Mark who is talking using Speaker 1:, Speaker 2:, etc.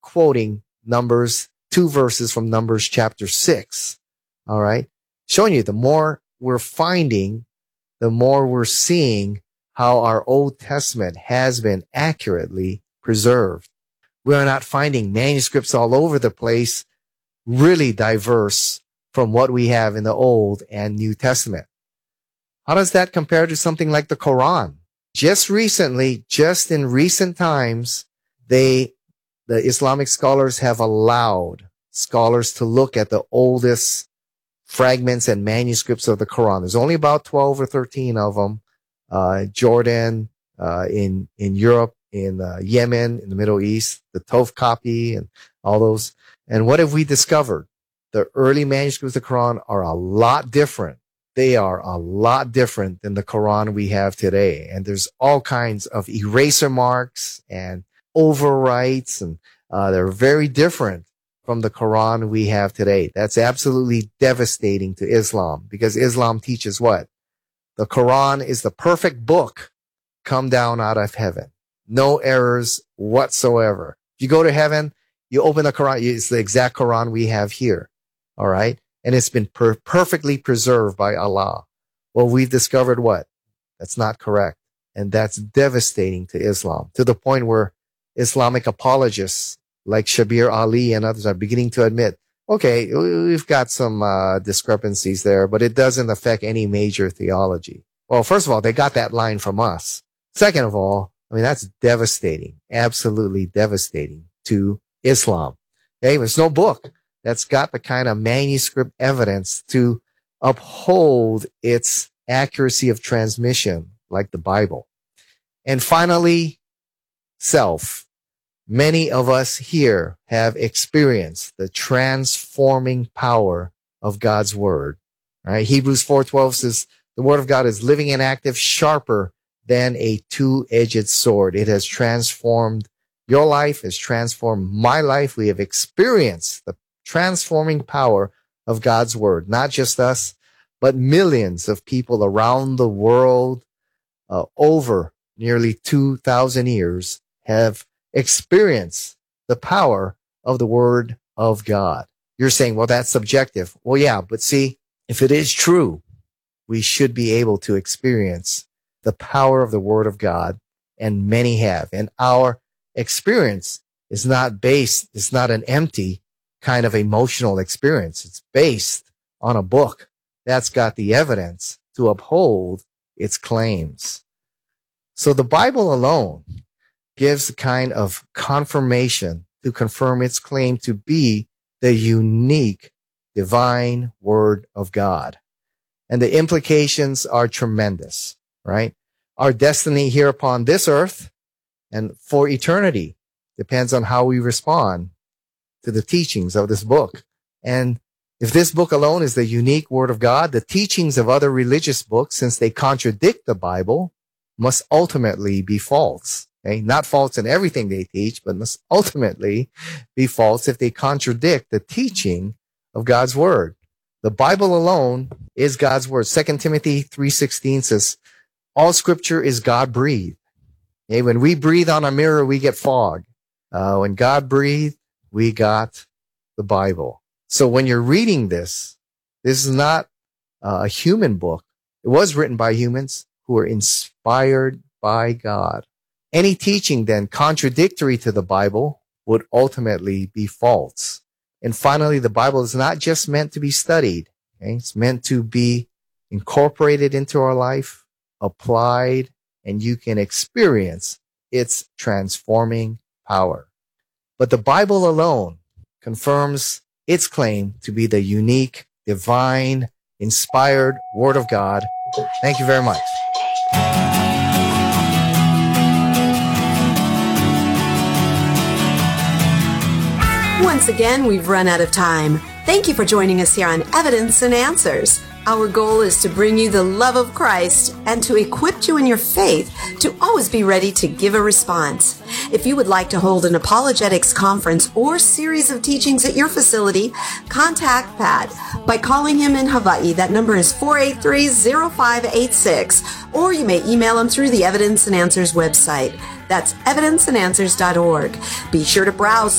Speaker 1: quoting two verses from Numbers chapter 6. All right. Showing you the more we're finding, the more we're seeing how our Old Testament has been accurately preserved. We are not finding manuscripts all over the place, really diverse from what we have in the Old and New Testament. How does that compare to something like the Quran? Just in recent times, the Islamic scholars have allowed scholars to look at the oldest fragments and manuscripts of the Quran. There's only about 12 or 13 of them. Jordan, in Europe, in Yemen, in the Middle East, the Toph copy and all those. And what have we discovered? The early manuscripts of the Quran are a lot different. They are a lot different than the Quran we have today. And there's all kinds of eraser marks and overwrites, and they're very different from the Quran we have today. That's absolutely devastating to Islam, because Islam teaches what? The Quran is the perfect book come down out of heaven. No errors whatsoever. If you go to heaven, you open the Quran, it's the exact Quran we have here. All right. And it's been perfectly preserved by Allah. Well, we've discovered what? That's not correct. And that's devastating to Islam, to the point where Islamic apologists like Shabir Ali and others are beginning to admit, okay, we've got some discrepancies there, but it doesn't affect any major theology. Well, first of all, they got that line from us. Second of all, I mean, that's devastating, absolutely devastating to Islam. Okay, there's no book that's got the kind of manuscript evidence to uphold its accuracy of transmission like the Bible. And finally, self. Many of us here have experienced the transforming power of God's word. Right? Hebrews 4:12 says the word of God is living and active, sharper than a two-edged sword. It has transformed your life, has transformed my life. We have experienced the transforming power of God's word. Not just us, but millions of people around the world over nearly 2,000 years have experienced the power of the word of God. You're saying, well, that's subjective. Well, yeah, but see, if it is true, we should be able to experience the power of the word of God, and many have. And our experience is not an empty kind of emotional experience. It's based on a book that's got the evidence to uphold its claims. So the Bible alone gives a kind of confirmation to confirm its claim to be the unique divine word of God. And the implications are tremendous, right? Our destiny here upon this earth and for eternity depends on how we respond to the teachings of this book. And if this book alone is the unique word of God, the teachings of other religious books, since they contradict the Bible, must ultimately be false. Okay? Not false in everything they teach, but must ultimately be false if they contradict the teaching of God's word. The Bible alone is God's word. 2 Timothy 3:16 says, all scripture is God-breathed. Okay? When we breathe on a mirror, we get fog. When God breathed, we got the Bible. So when you're reading this is not a human book. It was written by humans who were inspired by God. Any teaching then contradictory to the Bible would ultimately be false. And finally, the Bible is not just meant to be studied. Okay? It's meant to be incorporated into our life, applied, and you can experience its transforming power. But the Bible alone confirms its claim to be the unique, divine, inspired Word of God. Thank you very much.
Speaker 2: Once again, we've run out of time. Thank you for joining us here on Evidence and Answers. Our goal is to bring you the love of Christ and to equip you in your faith to always be ready to give a response. If you would like to hold an apologetics conference or series of teachings at your facility, contact Pat by calling him in Hawaii. That number is 483-0586, or you may email him through the Evidence and Answers website. That's evidenceandanswers.org. Be sure to browse